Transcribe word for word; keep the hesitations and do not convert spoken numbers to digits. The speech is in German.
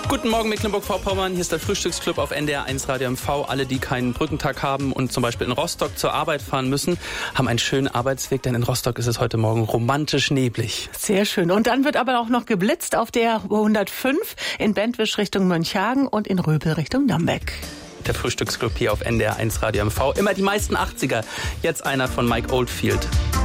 Guten Morgen Mecklenburg-Vorpommern, hier ist der Frühstücksclub auf N D R eins Radio M V. Alle, die keinen Brückentag haben und zum Beispiel in Rostock zur Arbeit fahren müssen, haben einen schönen Arbeitsweg, denn in Rostock ist es heute Morgen romantisch neblig. Sehr schön. Und dann wird aber auch noch geblitzt auf der hundertfünf in Bentwisch Richtung Mönchhagen und in Röbel Richtung Nambeck. Der Frühstücksclub hier auf N D R eins Radio M V. Immer die meisten achtziger. Jetzt einer von Mike Oldfield.